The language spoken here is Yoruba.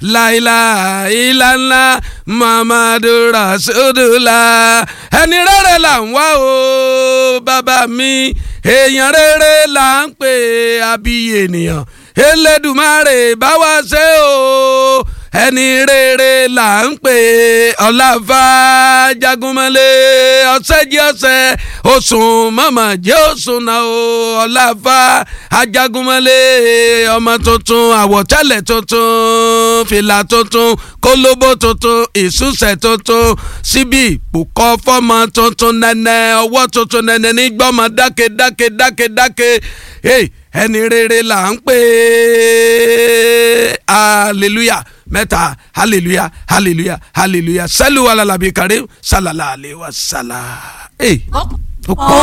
láìláà ìlànà Muhammadu Rasulullah. ẹni rere là ń wá o bàbá mi, èèyàn rere là ń pè àbí ènìyàn. Elédùmarè bá wa ṣe o, ẹni rere là ń pè Ọláfà Jagunmọ́lé. ọ̀sẹ̀ jẹ́ ọ̀sẹ̀ oṣùn mọ̀mọ́ jẹ́ oṣùn náà o. Ọláfà Jagunmọ́lé ọmọ tuntun, àwọ̀tẹ́lẹ̀ tuntun, fìlà tuntun, kólóbó tuntun, ìṣúṣẹ̀ tuntun, síbí ìpòkọ́ fọ́mọ tuntun nẹ́nẹ́, ọwọ́ tuntun nẹ́nẹ́ ní gbọ́mọ dáke. ẹni rere là ń pè hallelujah mẹ́ta hallelujah sẹ́lù alalabi karim sallallahu alaihi wasallam.